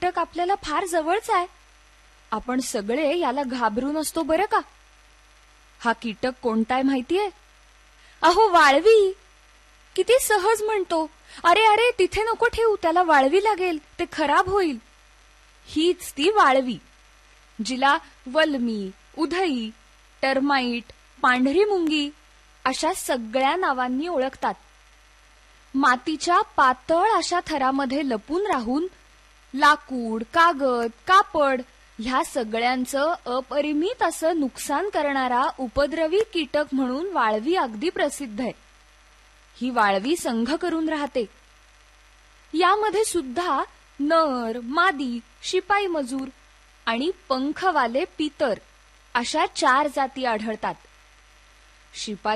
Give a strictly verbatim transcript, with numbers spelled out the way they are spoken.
कीटक आपल्याला फार जवळच आहे. आपण सगळे याला घाबरून असतो बरं का. हा कीटक कोणताय माहितीये? अहो, वाळवी. किती सहज म्हणतो, अरे अरे तिथे नको ठेवू, त्याला वाळवी लागेल, ते खराब होईल. हीच ती वाळवी, जिला वल्मी, उधई, टर्माइट, पांढरी मुंगी अशा सगळ्या नावांनी ओळखतात. मातीच्या पातळ अशा थरामध्ये लपून राहून लाकूड, कागद, कापड ह्या सगळ्यांचं अपरिमित असं नुकसान करणारा उपद्रवी कीटक म्हणून वाळवी अगदी प्रसिद्ध आहे. ही वाळवी संघ करून राहते. यामध्ये सुद्धा नर, मादी, शिपाई मजूर आणि पंखवाले पितर अशा चार जाती आढळतात. शिपाई